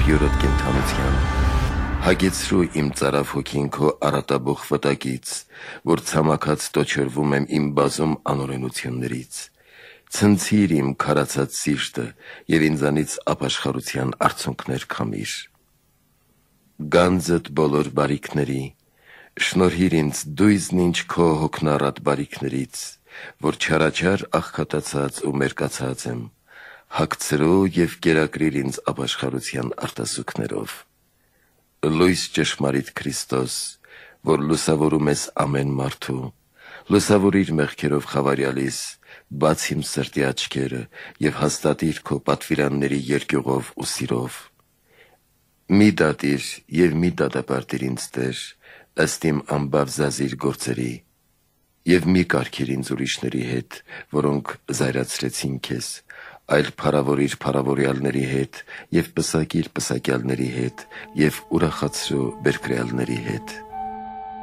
յուրոտ կենթանության, հագեցրու իմ ծարավ հոգին քո արատաբող վտակից, որ ցամաքած տոչորվում եմ իմ բազում անօրենություններից, ցնցիր իմ քարացած սիրտը և ինձանից ապաշխարության արցունքներ քամիր։ Գանձդ բոլոր բարիքների, շնորհիր ինձ դույզն ինչ քո հոգնառատ բարիքներից, որ չարաչար աղքատացած ու մերկացած եմ, հագցրու և կերակրիր ինձ ապաշխարության արտասուքներով։ Լույս ճշմարիտ Քրիստոս, որ լուսավորում ես ամեն մարդու, լուսավորիր մեղքերով խավարյալիս, բաց իմ սրտի աչքերը և հաստատիր քո պատվիրանների երկյուղով ու սիրով։ Մի դատիր և մի դատապարտիր ինձ Տեր, ըստ իմ անբավ զազիր գործերի, և մի կարգիր ինձ ուրիշների հետ, որոնք զայրացրեցին քեզ, այլ փառավորիր փառավորյալների հետ և պսակիր պսակյալների հետ և ուրախացրու բերկրյալների հետ։